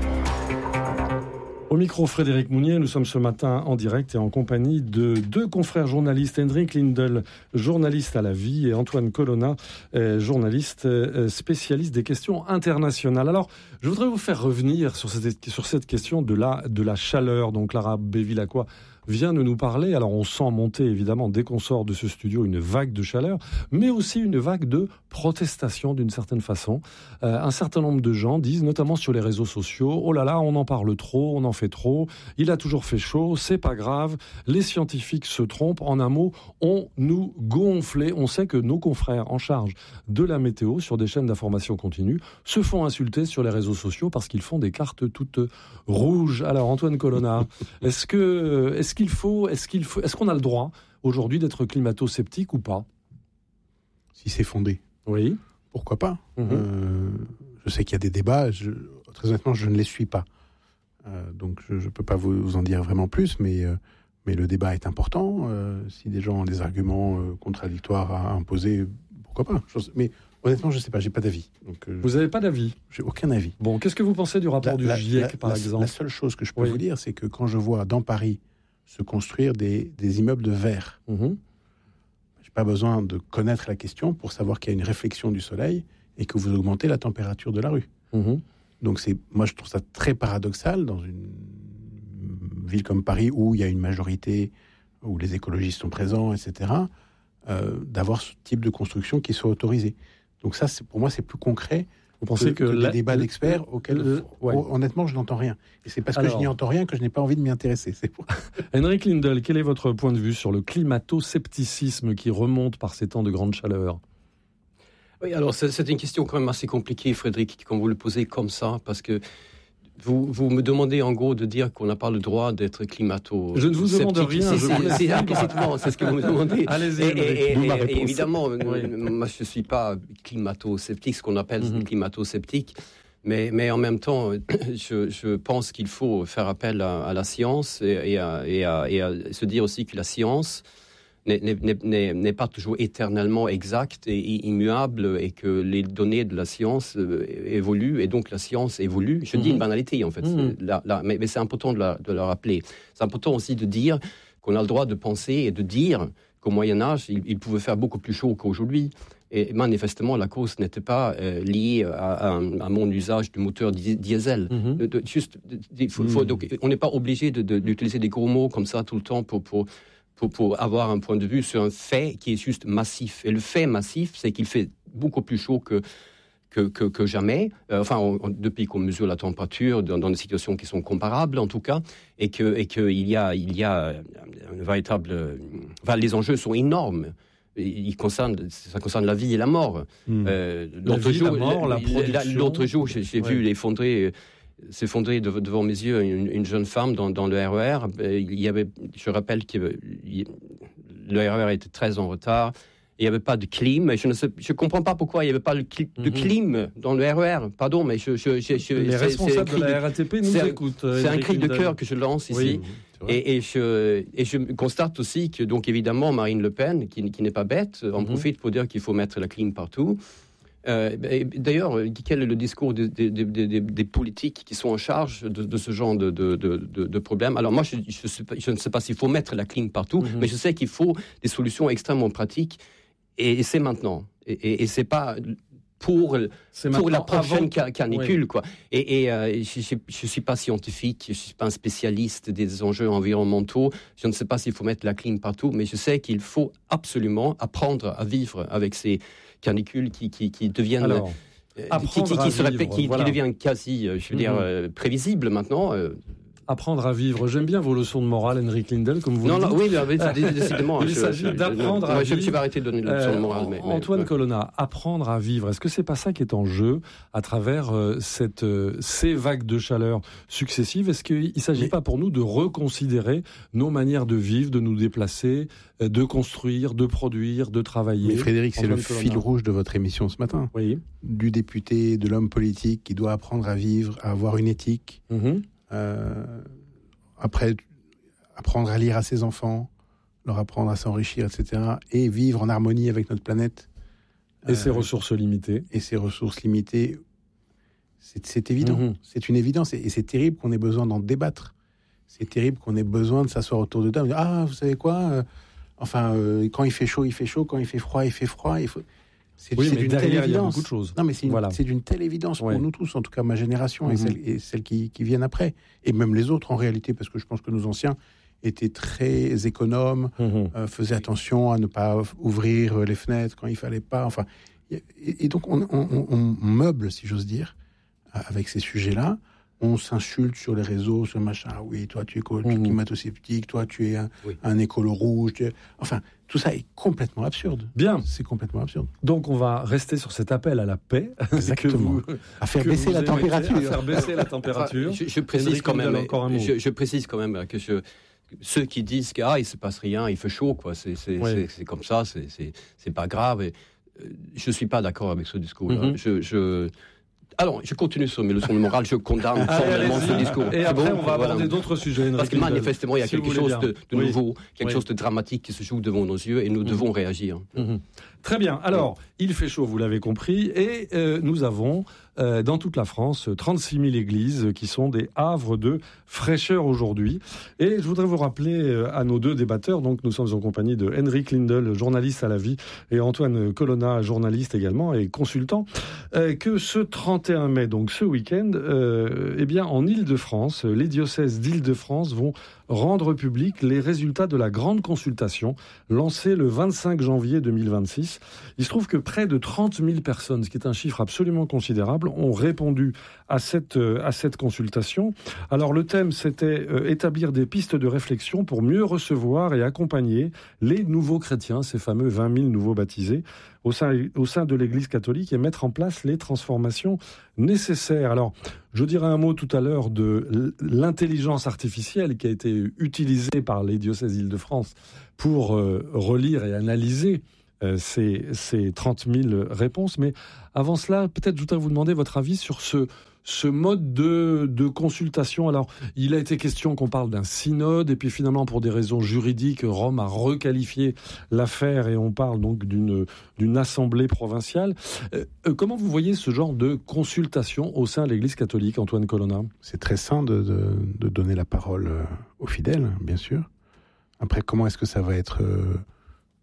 Au micro, Frédéric Mounier, nous sommes ce matin en direct et en compagnie de deux confrères journalistes, Henrik Lindel, journaliste à La Vie, et Antoine Colonna, journaliste spécialiste des questions internationales. Alors, je voudrais vous faire revenir sur cette, sur cette question de la, de la chaleur dont Clara Bevilacqua vient de nous parler. Alors on sent monter évidemment dès qu'on sort de ce studio une vague de chaleur, mais aussi une vague de protestation d'une certaine façon. Euh, un certain nombre de gens disent, notamment sur les réseaux sociaux, oh là là, on en parle trop, on en fait trop, il a toujours fait chaud, c'est pas grave, les scientifiques se trompent. En un mot, on nous gonfle. On sait que nos confrères en charge de la météo sur des chaînes d'information continue se font insulter sur les réseaux sociaux parce qu'ils font des cartes toutes rouges. Alors Antoine Colonna, est-ce que est-ce qu'il faut, est-ce qu'il faut, est-ce qu'on a le droit aujourd'hui d'être climato-sceptique ou pas ? Si c'est fondé. Oui. Pourquoi pas ? Mmh. euh, Je sais qu'il y a des débats. Je, très honnêtement, je ne les suis pas. Euh, donc, je ne peux pas vous, vous en dire vraiment plus, mais, euh, mais le débat est important. Euh, si des gens ont des arguments euh, contradictoires à imposer, pourquoi pas ? je, Mais honnêtement, je ne sais pas. J'ai pas d'avis. Donc, euh, vous n'avez pas d'avis ? J'ai aucun avis. Bon, qu'est-ce que vous pensez du rapport la, du la, GIEC, la, par la, exemple ? La seule chose que je peux oui. vous dire, c'est que quand je vois dans Paris se construire des, des immeubles de verre, mmh. j'ai pas besoin de connaître la question pour savoir qu'il y a une réflexion du soleil et que vous augmentez la température de la rue. Mmh. Donc c'est, moi je trouve ça très paradoxal dans une ville comme Paris où il y a une majorité, où les écologistes sont présents, et cetera, euh, d'avoir ce type de construction qui soit autorisé. Donc ça, c'est, pour moi, c'est plus concret. Vous pensez que, que, que la, les débats d'experts auxquels, le, ouais. honnêtement, je n'entends rien. Et c'est parce Alors, que je n'y entends rien que je n'ai pas envie de m'y intéresser. C'est pour... Henrik Lindel, quel est votre point de vue sur le climato-scepticisme qui remonte par ces temps de grande chaleur ? Oui, alors c'est, c'est une question quand même assez compliquée, Frédéric, quand vous le posez comme ça, parce que Vous, vous me demandez en gros de dire qu'on n'a pas le droit d'être climato. Je ne vous demande rien. C'est, c'est, c'est implicitement, c'est ce que vous me demandez. Allez-y. Et, et, et, et, et évidemment, oui. moi je ne suis pas climato-sceptique, ce qu'on appelle mm-hmm. climato-sceptique. Mais, mais en même temps, je, je pense qu'il faut faire appel à, à la science et, et, à, et, à, et à se dire aussi que la science n'est, n'est, n'est, n'est pas toujours éternellement exacte et immuable et que les données de la science évoluent et donc la science évolue. Je mmh. dis une banalité en fait, mmh. là, là, mais, mais c'est important de la, de la rappeler. C'est important aussi de dire qu'on a le droit de penser et de dire qu'au Moyen-Âge, il, il pouvait faire beaucoup plus chaud qu'aujourd'hui. Et manifestement, la cause n'était pas euh, liée à, à, à mon usage du moteur di- diesel. Mm-hmm. De, de, juste, de, faut, mm. faut, donc, on n'est pas obligé de, de, d'utiliser des gros mots comme ça tout le temps pour, pour, pour, pour avoir un point de vue sur un fait qui est juste massif. Et le fait massif, c'est qu'il fait beaucoup plus chaud que, que, que, que jamais. Euh, enfin, on, on, depuis qu'on mesure la température dans, dans des situations qui sont comparables, en tout cas, et que, et que il y a, il y a un véritable. Enfin, les enjeux sont énormes. Il concerne, ça concerne la vie et la mort. Mmh. Euh, l'autre, la vie, jour, la mort la, la l'autre jour, j'ai, j'ai ouais. vu l'effondrer, s'effondrer devant mes yeux une, une jeune femme dans, dans le R E R. Il y avait, je rappelle que le R E R était très en retard. Il n'y avait pas de clim. Je ne sais, je comprends pas pourquoi il n'y avait pas de, cli, de clim dans le R E R. Pardon, mais je, je, je, je les c'est, responsables c'est de la R A T P nous c'est écoutent. Un, c'est un cri de cœur que je lance ici. Oui. Et, et, je, et je constate aussi que, donc évidemment, Marine Le Pen, qui, qui n'est pas bête, en mm-hmm. profite pour dire qu'il faut mettre la clim partout. Euh, d'ailleurs, quel est le discours des, des, des, des, des politiques qui sont en charge de, de ce genre de, de, de, de problème? Alors moi, je, je, sais pas, je ne sais pas s'il faut mettre la clim partout, mm-hmm. mais je sais qu'il faut des solutions extrêmement pratiques, et, et c'est maintenant. Et, et, et c'est pas... pour, pour la prochaine avant... canicule. Oui. Quoi. Et, et euh, je ne suis pas scientifique, je ne suis pas un spécialiste des enjeux environnementaux, je ne sais pas s'il faut mettre la clim partout, mais je sais qu'il faut absolument apprendre à vivre avec ces canicules qui, qui, qui deviennent... Alors, euh, qui, qui, qui, se répètent, qui, voilà. qui deviennent quasi, je veux mm-hmm. dire, euh, prévisibles maintenant. Euh, Apprendre à vivre. J'aime bien vos leçons de morale, Henrik Lindell, comme vous non, le non, dites. Oui, mais décidément. Il je, s'agit je, d'apprendre je, à moi, vivre. Je vais arrêter de donner des leçons de morale. Mais, mais, Antoine ouais. Colonna, apprendre à vivre. Est-ce que c'est pas ça qui est en jeu à travers euh, cette, euh, ces vagues de chaleur successives? Est-ce qu'il ne s'agit mais... pas pour nous de reconsidérer nos manières de vivre, de nous déplacer, euh, de construire, de produire, de travailler? Mais Frédéric, c'est Antoine le Colonna. Fil rouge de votre émission ce matin. Oui. Du député, de l'homme politique qui doit apprendre à vivre, à avoir une éthique. Mm-hmm. Euh... Après, apprendre à lire à ses enfants, leur apprendre à s'enrichir, et cetera, et vivre en harmonie avec notre planète. Et euh, ses ressources limitées. Et ses ressources limitées. C'est, c'est évident. Mm-hmm. C'est une évidence. Et, et c'est terrible qu'on ait besoin d'en débattre. C'est terrible qu'on ait besoin de s'asseoir autour de table et dire « Ah, vous savez quoi euh, Enfin, euh, quand il fait chaud, il fait chaud. Quand il fait froid, il fait froid. » Il faut... C'est, oui, c'est mais d'une derrière, telle évidence. Il y a beaucoup de choses. Non, mais c'est, une, voilà. c'est d'une telle évidence pour ouais. nous tous, en tout cas ma génération mm-hmm. et celles, et celles qui, qui viennent après. Et même les autres, en réalité, parce que je pense que nos anciens étaient très économes, mm-hmm. euh, faisaient attention à ne pas ouvrir les fenêtres quand il fallait pas. Enfin, et, et donc, on, on, on, on meuble, si j'ose dire, avec ces sujets-là. On s'insulte sur les réseaux, sur machin. Ah oui, toi, tu es mmh. climato-sceptique, toi, tu es un, oui. un écolo rouge. Tu es... Enfin, tout ça est complètement absurde. Bien. C'est complètement absurde. Donc, on va rester sur cet appel à la paix. Exactement. Vous, à faire baisser la température. À faire baisser la température. je, je, précise quand même, je, je précise quand même que je, ceux qui disent qu'il ah, ne se passe rien, il fait chaud, quoi. C'est, c'est, oui. c'est, c'est comme ça, c'est, c'est, c'est pas grave. Et, euh, je ne suis pas d'accord avec ce discours-là. Mm-hmm. Je... je Alors, je continue sur mes leçons de morale, je condamne formellement ce discours. Et après, bon, on va voilà. aborder d'autres sujets. Parce que manifestement, il y a si quelque chose de, de oui. nouveau, quelque oui. chose de dramatique qui se joue devant nos yeux et nous mmh. devons réagir. Mmh. Très bien. Alors, mmh. il fait chaud, vous l'avez compris, et euh, nous avons euh, dans toute la France trente-six mille églises qui sont des havres de fraîcheur aujourd'hui. Et je voudrais vous rappeler euh, à nos deux débatteurs, donc nous sommes en compagnie de Henrik Lindell, journaliste à la vie, et Antoine Colonna, journaliste également et consultant, euh, que ce trente et un mai, donc ce week-end, euh, eh bien, en Île-de-France, les diocèses d'Île-de-France vont rendre public les résultats de la grande consultation lancée le vingt-cinq janvier deux mille vingt-six. Il se trouve que près de trente mille personnes, ce qui est un chiffre absolument considérable, ont répondu à cette, à cette consultation. Alors le thème, c'était euh, établir des pistes de réflexion pour mieux recevoir et accompagner les nouveaux chrétiens, ces fameux vingt mille nouveaux baptisés. au sein, au sein de l'Église catholique et mettre en place les transformations nécessaires. Alors, je dirais un mot tout à l'heure de l'intelligence artificielle qui a été utilisée par les diocèses Île-de-France pour euh, relire et analyser euh, ces, ces trente mille réponses. Mais avant cela, peut-être je voudrais vous demander votre avis sur ce... ce mode de, de consultation. Alors, il a été question qu'on parle d'un synode, et puis finalement, pour des raisons juridiques, Rome a requalifié l'affaire, et on parle donc d'une, d'une assemblée provinciale. Euh, comment vous voyez ce genre de consultation au sein de l'Église catholique, Antoine Colonna ? C'est très sain de, de, de donner la parole aux fidèles, bien sûr. Après, comment est-ce que ça va être répercuté ?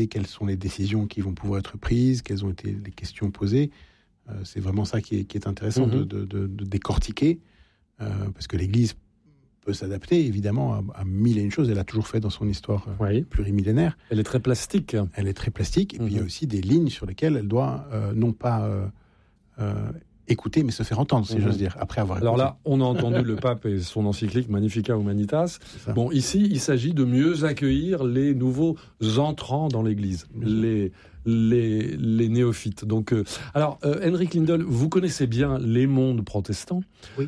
Quelles sont les décisions qui vont pouvoir être prises ? Quelles ont été les questions posées ? Euh, c'est vraiment ça qui est, qui est intéressant mmh. de, de, de, de décortiquer, euh, parce que l'Église peut s'adapter, évidemment, à, à mille et une choses. Elle a toujours fait dans son histoire euh, oui. plurimillénaire. Elle est très plastique. Elle est très plastique, et mmh. puis il y a aussi des lignes sur lesquelles elle doit euh, non pas euh, euh, écouter, mais se faire entendre, si mmh. j'ose dire, après avoir Alors écouté. là, on a entendu le pape et son encyclique Magnificat Humanitas. Bon, ici, il s'agit de mieux accueillir les nouveaux entrants dans l'Église, mmh. les... Les, les néophytes. Donc, euh, alors, euh, Henrik Lindell, vous connaissez bien les mondes protestants. Oui.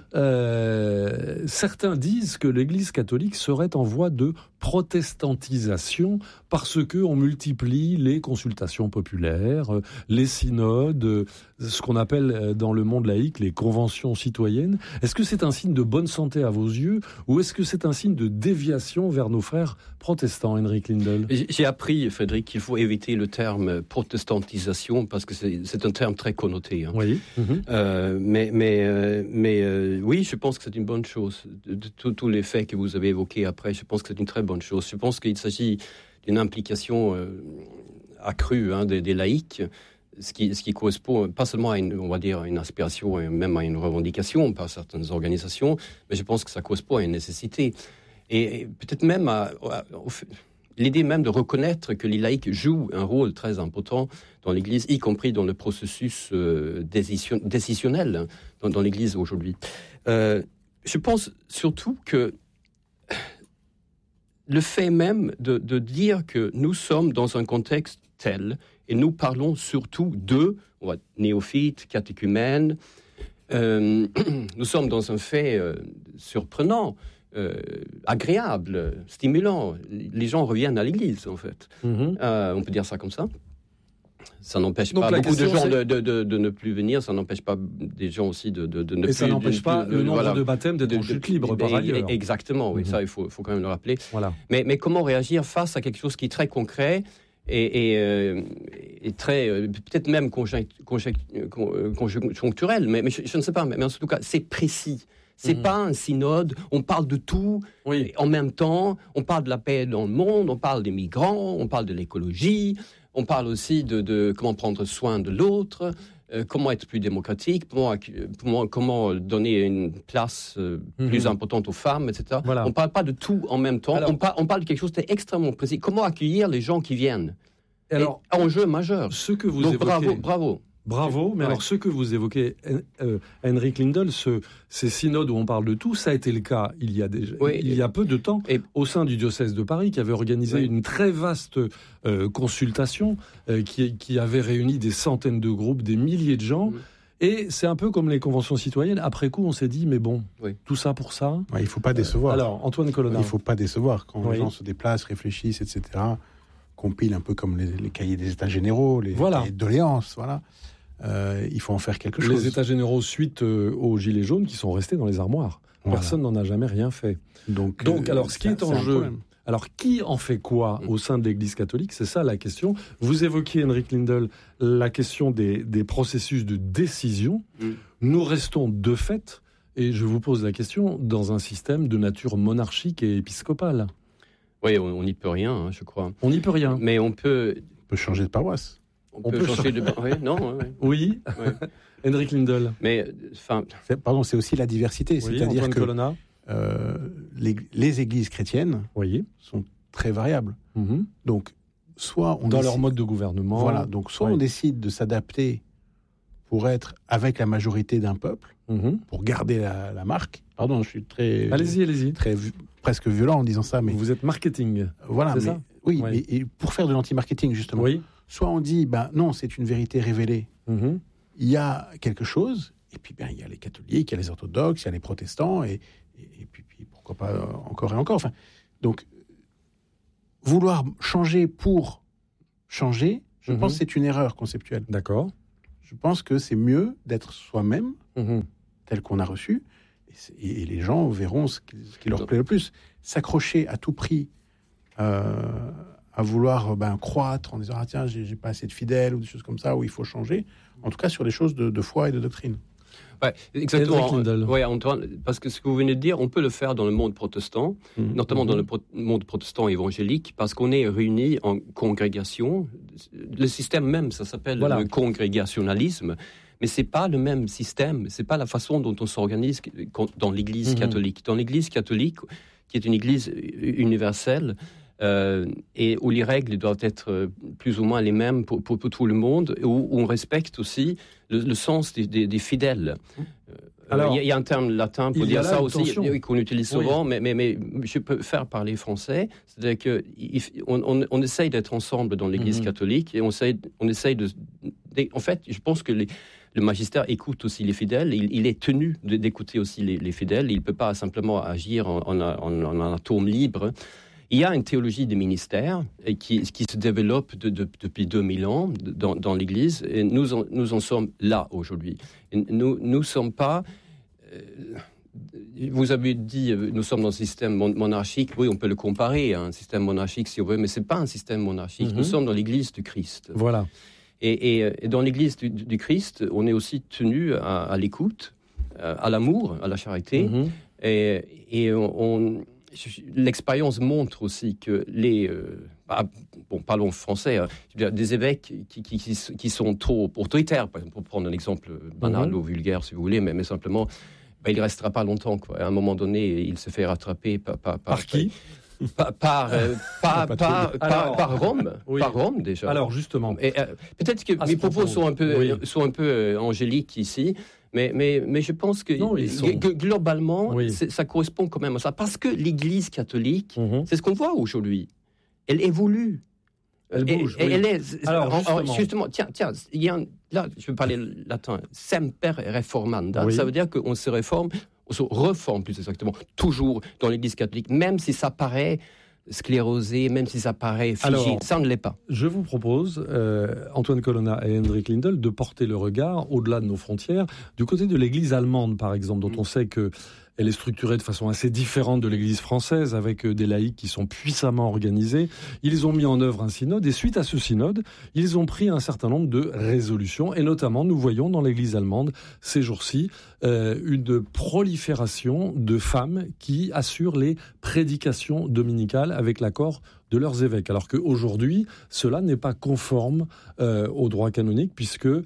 Euh, certains disent que l'Église catholique serait en voie de protestantisation parce que on multiplie les consultations populaires, les synodes, ce qu'on appelle dans le monde laïque les conventions citoyennes. Est-ce que c'est un signe de bonne santé à vos yeux, ou est-ce que c'est un signe de déviation vers nos frères protestants, Henrik Lindell ? J'ai appris, Frédéric, qu'il faut éviter le terme protestantisation parce que c'est, c'est un terme très connoté. Hein. Oui. Mm-hmm. Euh, mais mais, euh, mais euh, oui, je pense que c'est une bonne chose. De, de, de tous les faits que vous avez évoqués après, je pense que c'est une très bonne chose. Je pense qu'il s'agit d'une implication euh, accrue hein, des, des laïcs, ce qui, ce qui correspond pas seulement à une, on va dire, une aspiration, même à une revendication par certaines organisations, mais je pense que ça correspond à une nécessité. Et, et peut-être même à, à, au fait, l'idée même de reconnaître que les laïcs jouent un rôle très important dans l'Église, y compris dans le processus euh, décision, décisionnel dans, dans l'Église aujourd'hui. Euh, je pense surtout que le fait même de, de dire que nous sommes dans un contexte tel, et nous parlons surtout de on va, néophytes, catéchumènes, euh, nous sommes dans un fait euh, surprenant, euh, agréable, stimulant. Les gens reviennent à l'Église, en fait. Mm-hmm. Euh, on peut dire ça comme ça. Ça n'empêche Donc pas beaucoup de gens de, de, de, de ne plus venir, ça n'empêche pas des gens aussi de, de, de ne et plus... Et ça n'empêche de, pas de, le de, nombre voilà, de baptêmes d'être en chute libre, par ailleurs. Exactement, oui, mm-hmm. ça, il faut, faut quand même le rappeler. Voilà. Mais, mais comment réagir face à quelque chose qui est très concret et, et, euh, et très, euh, peut-être même conject, conject, conjoncturel, mais, mais je, je ne sais pas, mais en tout cas, c'est précis. C'est mmh. pas un synode, on parle de tout oui. en même temps, on parle de la paix dans le monde, on parle des migrants, on parle de l'écologie, on parle aussi de, de comment prendre soin de l'autre, euh, comment être plus démocratique, comment, comment, comment donner une place euh, mmh. plus importante aux femmes, et cetera. Voilà. On ne parle pas de tout en même temps, alors, on, par, on parle de quelque chose d'extrêmement précis. Comment accueillir les gens qui viennent ? Alors, et, enjeu majeur. Ce que vous Donc, évoquez... bravo, bravo. Bravo, mais ouais. alors ce que vous évoquez, euh, Henrik Lindell, ce, ces synodes où on parle de tout, ça a été le cas il y a, déjà, oui, il y a peu de temps et, au sein du diocèse de Paris qui avait organisé oui. une très vaste euh, consultation euh, qui, qui avait réuni des centaines de groupes, des milliers de gens. Oui. Et c'est un peu comme les conventions citoyennes. Après coup, on s'est dit, mais bon, oui. tout ça pour ça. Ouais, il ne faut pas décevoir. Euh, alors, Antoine Colonna. Il ne faut pas décevoir. Quand oui. les gens se déplacent, réfléchissent, et cetera, compilent un peu comme les, les cahiers des États généraux, les voilà. cahiers de doléances, voilà. Euh, il faut en faire quelque chose. Les États généraux suite euh, aux Gilets jaunes qui sont restés dans les armoires. Voilà. Personne n'en a jamais rien fait. Donc, Donc euh, alors, ce qui est en jeu... Alors, qui en fait quoi au sein de l'Église catholique ? C'est ça la question. Vous évoquiez, Henrik Lindell, la question des, des processus de décision. Mm. Nous restons de fait, et je vous pose la question, dans un système de nature monarchique et épiscopale. Oui, on n'y peut rien, hein, je crois. On n'y peut rien. Mais on peut... On peut changer de paroisse. On, on peut, peut changer de... Oui, non, oui. Oui, oui. Henrik Lindell. Mais, enfin... C'est, pardon, c'est aussi la diversité. Oui, c'est-à-dire Antoine que Colonna. Euh, les, les églises chrétiennes oui. sont très variables. Mm-hmm. Donc, soit on Dans décide, leur mode de gouvernement. Voilà, donc soit oui. on décide de s'adapter pour être avec la majorité d'un peuple, mm-hmm. pour garder la, la marque. Pardon, je suis très... Allez-y, allez-y. Très, presque violent en disant ça, mais... Vous êtes marketing. Voilà, c'est mais... ça Oui, oui. mais et pour faire de l'anti-marketing, justement. Oui. soit on dit, ben non, c'est une vérité révélée. Mm-hmm. Il y a quelque chose, et puis ben, il y a les catholiques, il y a les orthodoxes, il y a les protestants, et, et, et puis, puis pourquoi pas euh, encore et encore. Enfin, donc, vouloir changer pour changer, je mm-hmm. pense que c'est une erreur conceptuelle. D'accord. Je pense que c'est mieux d'être soi-même, mm-hmm. tel qu'on a reçu, et, et les gens verront ce qui, ce qui leur plaît le plus. S'accrocher à tout prix euh, à vouloir ben, croître en disant « Ah tiens, j'ai, j'ai pas assez de fidèles » ou des choses comme ça, où il faut changer. En tout cas, sur les choses de, de foi et de doctrine. Ouais, exactement. Ouais, Antoine, parce que ce que vous venez de dire, on peut le faire dans le monde protestant, mmh. notamment mmh. dans le pro- monde protestant évangélique, parce qu'on est réunis en congrégation. Le système même, ça s'appelle voilà. le congrégationalisme, mais c'est pas le même système, c'est pas la façon dont on s'organise dans l'Église mmh. catholique. Dans l'Église catholique, qui est une Église universelle, Euh, et où les règles doivent être plus ou moins les mêmes pour, pour, pour tout le monde, et où, où on respecte aussi le, le sens des, des, des fidèles. Alors, il euh, y, y a un terme latin pour dire ça aussi, tension. qu'on utilise souvent, oui. mais, mais, mais je peux faire parler français. C'est-à-dire qu'on on, on essaye d'être ensemble dans l'Église mm-hmm. catholique, et on essaye, on essaye de, de... En fait, je pense que les, le magistère écoute aussi les fidèles, il, il est tenu de, d'écouter aussi les, les fidèles, il ne peut pas simplement agir en, en, en, en un atome libre. Il y a une théologie des ministères qui, qui se développe de, de, depuis deux mille ans dans, dans l'Église, et nous en, nous en sommes là aujourd'hui. Et nous ne sommes pas... Euh, vous avez dit, nous sommes dans un système monarchique, oui, on peut le comparer à un système monarchique si on veut, mais ce n'est pas un système monarchique. Mm-hmm. Nous sommes dans l'Église du Christ. Voilà. Et, et, et dans l'Église du, du Christ, on est aussi tenu à, à l'écoute, à l'amour, à la charité, mm-hmm. et, et on... on l'expérience montre aussi que les... Euh, bah, bon, parlons français, hein, des évêques qui, qui, qui, qui sont trop autoritaires, par exemple, pour prendre un exemple banal mm-hmm. ou vulgaire, si vous voulez, mais, mais simplement, bah, il ne restera pas longtemps. Quoi. À un moment donné, il se fait rattraper par... Par, par, par qui par, par, euh, par, par, par, Alors, par Rome, oui. par Rome déjà. Alors justement, et, euh, peut-être que mes propos, propos sont un peu, oui. sont un peu euh, angéliques ici, mais, mais, mais je pense que, non, sont... que globalement, oui. ça correspond quand même à ça, parce que l'Église catholique, mm-hmm. c'est ce qu'on voit aujourd'hui. Elle évolue. Elle bouge. Et, oui. elle est, Alors justement, alors, justement tiens, tiens, il y a un, là, je vais parler latin. Semper reformanda. Oui. Ça veut dire qu'on se réforme. On se reforme plus exactement, toujours dans l'Église catholique, même si ça paraît sclérosé, même si ça paraît figé, Alors, ça ne l'est pas. Je vous propose, euh, Antoine Colonna et Hendrik Lindell, de porter le regard au-delà de nos frontières, du côté de l'Église allemande, par exemple, dont mmh. on sait que elle est structurée de façon assez différente de l'Église française, avec des laïcs qui sont puissamment organisés. Ils ont mis en œuvre un synode, et suite à ce synode, ils ont pris un certain nombre de résolutions, et notamment, nous voyons dans l'Église allemande, ces jours-ci, euh, une prolifération de femmes qui assurent les prédications dominicales avec l'accord de leurs évêques, alors qu'aujourd'hui, cela n'est pas conforme euh, au droit canonique, puisque euh,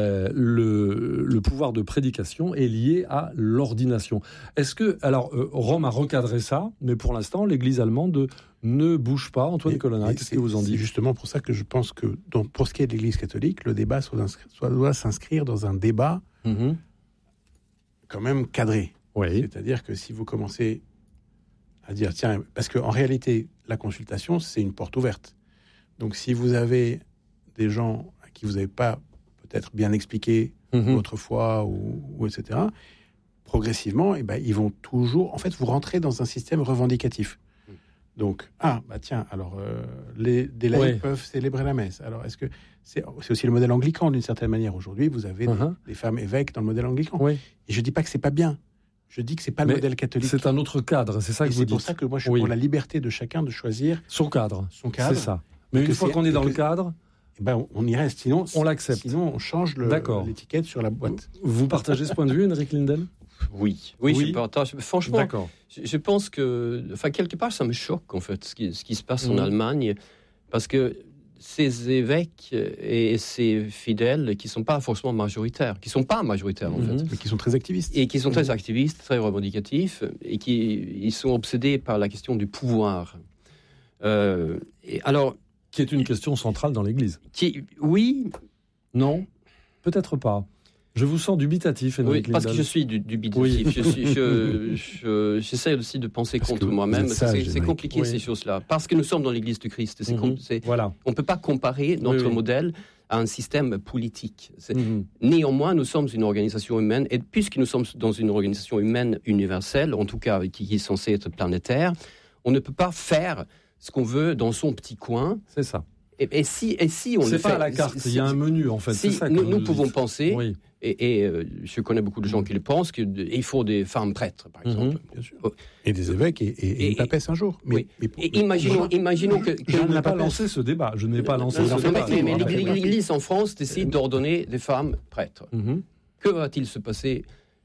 le, le pouvoir de prédication est lié à l'ordination. Est-ce que, alors, euh, Rome a recadré ça, mais pour l'instant, l'Église allemande ne bouge pas. Antoine Colonna, qu'est-ce que vous en dites ? C'est justement pour ça que je pense que, donc, pour ce qui est de l'Église catholique, le débat soit, soit, doit s'inscrire dans un débat mm-hmm. quand même cadré. Oui. C'est-à-dire que si vous commencez à dire, tiens, parce qu'en réalité, la consultation, c'est une porte ouverte. Donc, si vous avez des gens à qui vous n'avez pas peut-être bien expliqué mm-hmm. votre foi, ou, ou et cetera, progressivement, eh ben, ils vont toujours... En fait, vous rentrez dans un système revendicatif. Donc, ah, bah tiens, alors, euh, les, des laïcs oui. peuvent célébrer la messe. Alors, est-ce que... C'est, c'est aussi le modèle anglican, d'une certaine manière. Aujourd'hui, vous avez mm-hmm. des, des femmes évêques dans le modèle anglican. Oui. Et je ne dis pas que ce n'est pas bien. Je dis que c'est pas Mais le modèle catholique. C'est un autre cadre, c'est ça que et vous c'est dites. C'est pour ça que moi je suis oui. pour la liberté de chacun de choisir son cadre. Son cadre. C'est ça. Mais une fois qu'on est dans le cadre, eh ben on y reste. Sinon, on l'accepte. Sinon, on change le, l'étiquette sur la boîte. Vous partagez ce point de vue, Hendrik Lindell ? Oui, oui, oui, je partage. Franchement, D'accord. Je, je pense que, enfin, quelque part, ça me choque en fait ce qui, ce qui se passe mmh. en Allemagne, parce que ces évêques et ces fidèles qui ne sont pas forcément majoritaires, qui ne sont pas majoritaires en mmh. fait. Mais qui sont très activistes. Et qui sont très activistes, très revendicatifs, et qui ils sont obsédés par la question du pouvoir. Euh, et alors, qui est une question centrale dans l'Église. Qui, oui. Non, peut-être pas. Je vous sens dubitatif, Henrik Oui, parce Lindahl. que je suis du, dubitatif. Oui. Je suis, je, je, j'essaie aussi de penser parce contre moi-même. Sage, c'est, c'est compliqué, oui. ces choses-là. Parce que nous sommes dans l'Église du Christ. C'est mm-hmm. c'est, voilà. On ne peut pas comparer notre oui, oui. modèle à un système politique. Mm-hmm. Néanmoins, nous sommes une organisation humaine, et puisque nous sommes dans une organisation humaine universelle, en tout cas qui est censée être planétaire, on ne peut pas faire ce qu'on veut dans son petit coin. C'est ça. Et, et, si, et si on c'est le pas fait, à la carte, il y a un menu en fait. Si c'est ça nous, nous, nous pouvons dites. penser, oui. et, et euh, je connais beaucoup de gens qui le pensent, qu'il faut des femmes prêtres, par exemple. Mm-hmm, bien sûr. Et des évêques et, et, et, et une papesse un jour. Mais, oui. mais pour, et imaginons, je, imaginons que, que... Je n'ai pas lancé ce débat. Je n'ai pas lancé ce débat. Mais, mais l'Église en France décide d'ordonner des femmes prêtres. Mm-hmm. Que va-t-il se passer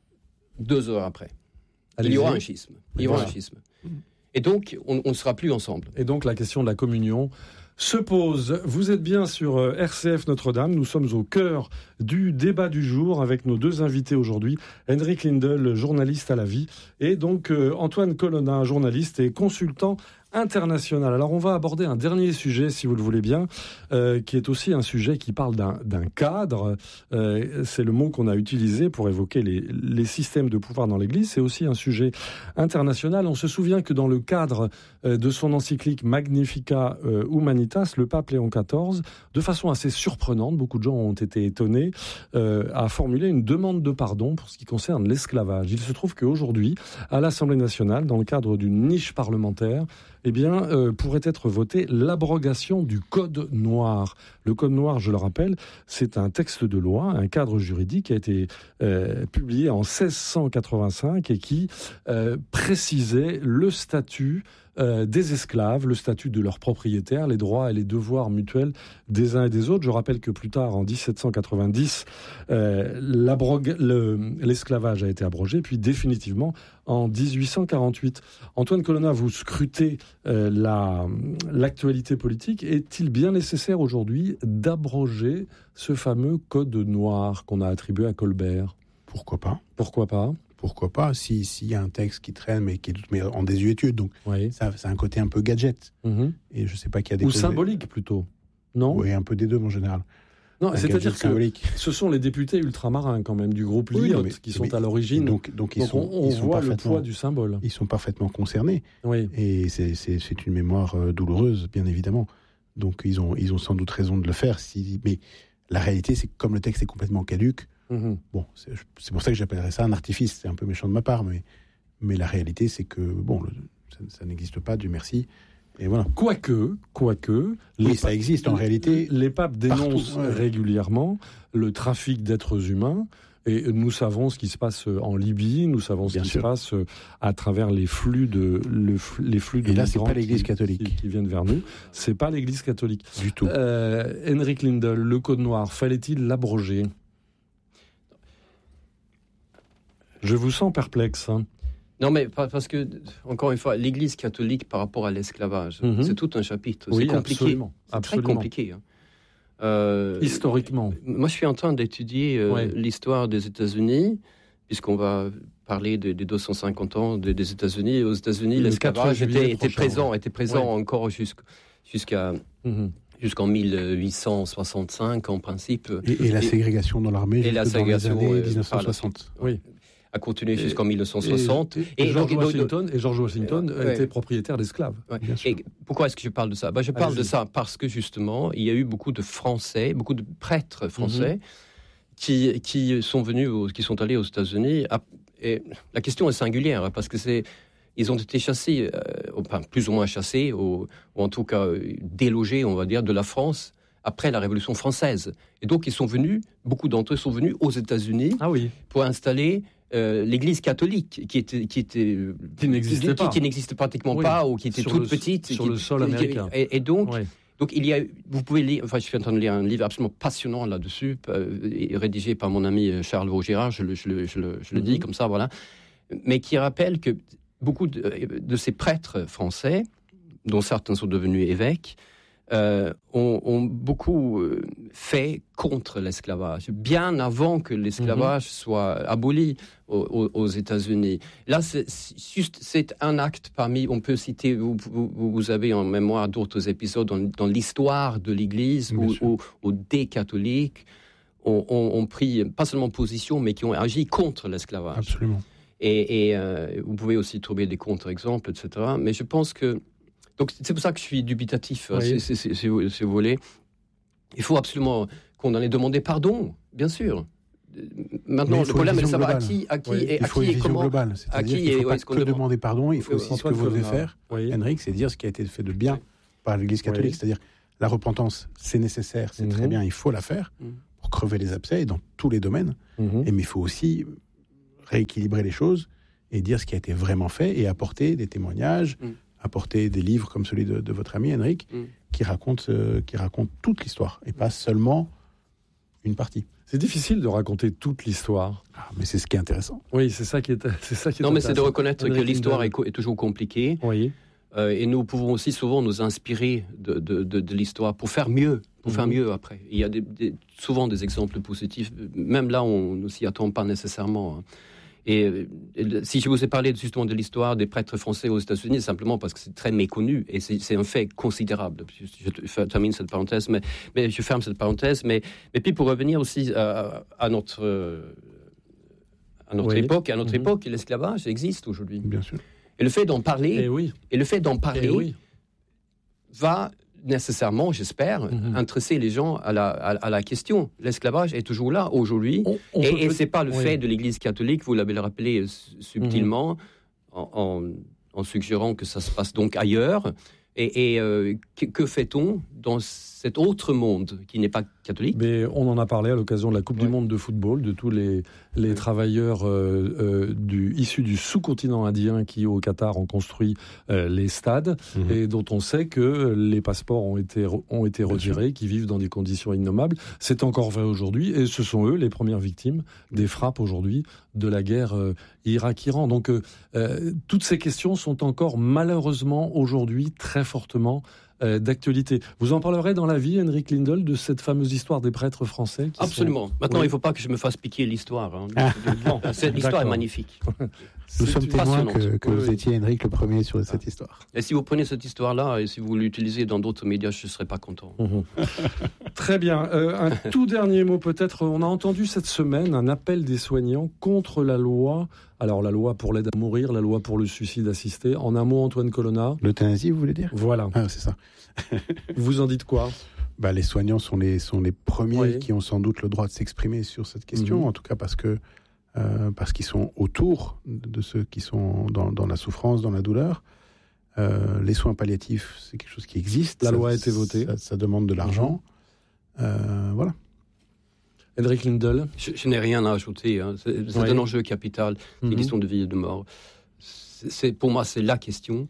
deux heures après? Il y aura un schisme. Il y aura un schisme. Et donc, on ne sera plus ensemble. Et donc, la question de la communion se pose. Vous êtes bien sur R C F Notre-Dame. Nous sommes au cœur du débat du jour avec nos deux invités aujourd'hui. Henrik Lindahl, journaliste à la vie, et donc euh, Antoine Colonna, journaliste et consultant international. Alors on va aborder un dernier sujet, si vous le voulez bien, euh, qui est aussi un sujet qui parle d'un, d'un cadre. Euh, c'est le mot qu'on a utilisé pour évoquer les, les systèmes de pouvoir dans l'Église. C'est aussi un sujet international. On se souvient que dans le cadre euh, de son encyclique Magnificat euh, Humanitas, le pape Léon quatorze, de façon assez surprenante, beaucoup de gens ont été étonnés, euh, a formulé une demande de pardon pour ce qui concerne l'esclavage. Il se trouve qu'aujourd'hui, à l'Assemblée nationale, dans le cadre d'une niche parlementaire, eh bien, euh, pourrait être votée l'abrogation du Code noir. Le Code noir, je le rappelle, c'est un texte de loi, un cadre juridique qui a été euh, publié en seize cent quatre-vingt-cinq et qui euh, précisait le statut Euh, des esclaves, le statut de leurs propriétaires, les droits et les devoirs mutuels des uns et des autres. Je rappelle que plus tard, en dix-sept cent quatre-vingt-dix, euh, le, l'esclavage a été abrogé, puis définitivement en dix-huit cent quarante-huit. Antoine Colonna, vous scrutez euh, la, l'actualité politique. Est-il bien nécessaire aujourd'hui d'abroger ce fameux Code noir qu'on a attribué à Colbert ? Pourquoi pas ? Pourquoi pas ? Pourquoi pas, s'il si y a un texte qui traîne, mais qui est mais en désuétude. Donc, oui. ça, c'est un côté un peu gadget. Mm-hmm. Et je ne sais pas qui a déposé... Ou symbolique, plutôt. Non ? Oui, un peu des deux, en général. Non, un c'est-à-dire que symbolique. Ce sont les députés ultramarins, quand même, du groupe oui, Lyot, mais, qui sont mais, à l'origine. Donc, donc, ils donc sont, on, on ils sont voit le poids du symbole. Ils sont parfaitement concernés. Oui. Et c'est, c'est, c'est une mémoire douloureuse, bien évidemment. Donc, ils ont, ils ont sans doute raison de le faire. Si, mais la réalité, c'est que comme le texte est complètement caduc, Mmh. bon, c'est, c'est pour ça que j'appellerais ça un artifice. C'est un peu méchant de ma part, mais, mais la réalité, c'est que bon, le, ça, ça n'existe pas, Dieu merci. Et voilà. Quoique, quoique, oui, ça existe en les, réalité. Les papes dénoncent ouais. régulièrement le trafic d'êtres humains. Et nous savons ce qui se passe en Libye, nous savons ce Bien qui sûr. se passe à travers les flux de le, les flux de et là, c'est pas l'Église catholique qui, qui viennent vers nous. C'est pas l'Église catholique du tout. Euh, Henrik Lindahl, le Code noir, fallait-il l'abroger ? Je vous sens perplexe. Hein. Non, mais parce que, encore une fois, l'Église catholique par rapport à l'esclavage, mm-hmm. c'est tout un chapitre. Oui, c'est compliqué. Absolument, c'est absolument. très compliqué. Hein. Euh, Historiquement. Moi, je suis en train d'étudier euh, ouais. l'histoire des États-Unis, puisqu'on va parler des de deux cent cinquante ans des, des États-Unis. Aux États-Unis, le l'esclavage était, était présent, ouais. était présent ouais. encore jusqu'à, jusqu'à mm-hmm. jusqu'en dix-huit cent soixante-cinq, en principe. Et, et la et, ségrégation dans l'armée et la ségrégation dans les années dix-neuf cent soixante. Oui. A continué jusqu'en mille neuf cent soixante. Et, et, et, George, Washington, et George Washington euh, ouais. était propriétaire d'esclaves. Ouais. Et pourquoi est-ce que je parle de ça ? ben, Je parle Allez-y. de ça parce que justement, il y a eu beaucoup de Français, beaucoup de prêtres français mm-hmm. qui, qui sont venus, aux, qui sont allés aux États-Unis. À, et la question est singulière parce que c'est, ils ont été chassés, euh, enfin, plus ou moins chassés, ou, ou en tout cas délogés, on va dire, de la France après la Révolution française. Et donc, ils sont venus, beaucoup d'entre eux sont venus aux États-Unis ah oui. pour installer Euh, l'Église catholique, qui était qui était qui n'existait qui, pas, qui n'existe pratiquement oui. pas ou qui était sur toute le, petite sur qui, le sol américain. Et, et donc, oui. donc il y a, vous pouvez lire. Enfin, je suis en train de lire un livre absolument passionnant là-dessus, euh, rédigé par mon ami Charles Vaugirard. Je le je le je le, je le mm-hmm. dis comme ça, voilà. Mais qui rappelle que beaucoup de, de ces prêtres français, dont certains sont devenus évêques, Euh, ont, ont beaucoup euh, fait contre l'esclavage, bien avant que l'esclavage mmh. soit aboli aux, aux, aux États-Unis. Là, c'est, c'est juste c'est un acte parmi, on peut citer, vous, vous, vous avez en mémoire d'autres épisodes dans, dans l'histoire de l'Église où, où, où des catholiques ont, ont, ont pris pas seulement position, mais qui ont agi contre l'esclavage. Absolument. Et, et euh, vous pouvez aussi trouver des contre-exemples, et cetera. Mais je pense que... Donc c'est pour ça que je suis dubitatif, oui. si, si, si, si, vous, si vous voulez. Il faut absolument condamner, demander pardon, bien sûr. Maintenant, le problème, c'est savoir à qui, à qui oui, et il à faut qui une et vision comment. globale. C'est-à-dire qu'il ne faut pas que demande... demander pardon, il faut aussi Antoine ce que vous devez faire, oui. Henrik, c'est dire ce qui a été fait de bien par l'Église catholique. Oui. C'est-à-dire la repentance, c'est nécessaire, c'est mm-hmm. très bien, il faut la faire mm-hmm. pour crever les abcès et dans tous les domaines. Mm-hmm. Et, mais il faut aussi rééquilibrer les choses et dire ce qui a été vraiment fait et apporter des témoignages, mm. apporter des livres comme celui de, de votre ami Henrik, mm. qui raconte, euh, qui raconte toute l'histoire et pas seulement une partie. C'est difficile de raconter toute l'histoire. Ah, mais c'est ce qui est intéressant. Oui, c'est ça qui est, c'est ça qui est Non, mais c'est de reconnaître que l'histoire est, co- est toujours compliquée. Oui. Euh, et nous pouvons aussi souvent nous inspirer de, de, de, de l'histoire pour faire mieux, pour mmh. faire mieux après. Il y a des, des, souvent des exemples positifs. Même là, on ne s'y attend pas nécessairement. Et, et si je vous ai parlé justement de l'histoire des prêtres français aux États-Unis, simplement parce que c'est très méconnu et c'est, c'est un fait considérable. Je, je termine cette parenthèse, mais, mais je ferme cette parenthèse. Mais, mais puis pour revenir aussi à, à notre, à notre oui. époque, à notre mmh. époque, l'esclavage existe aujourd'hui. Bien sûr. Et le fait d'en parler, et, oui. et le fait d'en parler, oui. va nécessairement, j'espère, mm-hmm. intéresser les gens à la, à, à la question. L'esclavage est toujours là aujourd'hui, on, on et, et c'est pas le oui. fait de l'Église catholique, vous l'avez rappelé subtilement, mm-hmm. en, en, en suggérant que ça se passe donc ailleurs. Et, et euh, que, que fait-on dans cet autre monde qui n'est pas catholique ? Mais on en a parlé à l'occasion de la Coupe ouais. du Monde de football, de tous les, les ouais. travailleurs euh, euh, du, issus du sous-continent indien qui, au Qatar, ont construit euh, les stades mmh. et dont on sait que les passeports ont été, ont été retirés, qui vivent dans des conditions innommables. C'est encore vrai aujourd'hui et ce sont eux les premières victimes des frappes aujourd'hui de la guerre euh, Irak-Iran. Donc euh, euh, toutes ces questions sont encore malheureusement aujourd'hui très fortement euh, d'actualité. Vous en parlerez dans la vie, Henrik Lindell, de cette fameuse histoire des prêtres français qui Absolument. Sont... Maintenant, oui. il ne faut pas que je me fasse piquer l'histoire. Hein. Ah. Bon, cette l'histoire D'accord. est magnifique. Nous sommes témoins que, que oui, vous oui. étiez, Henrik, le premier sur cette ah. histoire. Et si vous prenez cette histoire-là et si vous l'utilisez dans d'autres médias, je ne serais pas content. Mmh. Très bien. Euh, un tout dernier mot peut-être. On a entendu cette semaine un appel des soignants contre la loi. Alors, la loi pour l'aide à mourir, la loi pour le suicide assisté. En un mot, Antoine Colonna. L'euthanasie, vous voulez dire ? Voilà. Ah, c'est ça. Vous en dites quoi ? Bah, les soignants sont les, sont les premiers oui. qui ont sans doute le droit de s'exprimer sur cette question, mmh. en tout cas parce que euh, parce qu'ils sont autour de ceux qui sont dans, dans la souffrance, dans la douleur. Euh, les soins palliatifs, c'est quelque chose qui existe. La ça, loi a été votée. Ça, ça demande de l'argent. Mmh. Euh, voilà. Henrik Lindell. Je, je n'ai rien à ajouter. Hein. C'est, c'est oui. un enjeu capital. C'est mmh. une question de vie et de mort. C'est, c'est, pour moi, c'est la question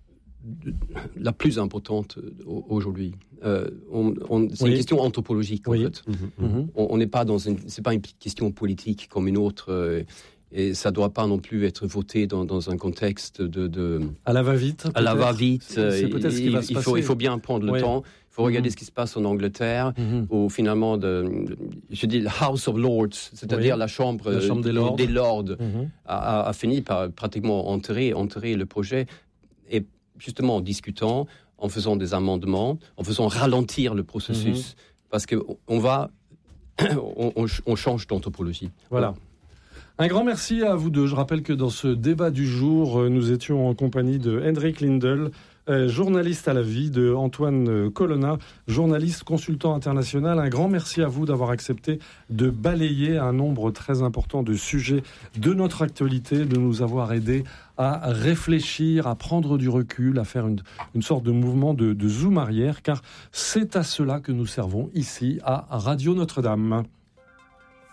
la plus importante aujourd'hui. Euh, on, on, c'est oui. une question anthropologique, en oui. fait. Mmh. On n'est pas dans une... C'est pas une question politique comme une autre... Euh, et ça ne doit pas non plus être voté dans, dans un contexte de, de... À la va-vite. À la va-vite. C'est, c'est peut-être ce qui va se il, passer. Faut, il faut bien prendre le oui. temps. Il faut regarder mmh. ce qui se passe en Angleterre, mmh. où finalement, de, je dis House of Lords, c'est-à-dire oui. la chambre, la chambre des Lords, des Lords mmh. a, a, a fini par pratiquement enterrer, enterrer le projet. Et justement, en discutant, en faisant des amendements, en faisant ralentir le processus. Mmh. Parce qu'on va... on, on, on change d'anthropologie. Voilà. Ouais. Un grand merci à vous deux. Je rappelle que dans ce débat du jour, nous étions en compagnie de Henrik Lindell, euh, journaliste à la vie, de Antoine Colonna, journaliste consultant international. Un grand merci à vous d'avoir accepté de balayer un nombre très important de sujets de notre actualité, de nous avoir aidés à réfléchir, à prendre du recul, à faire une, une sorte de mouvement de, de zoom arrière, car c'est à cela que nous servons ici à Radio Notre-Dame.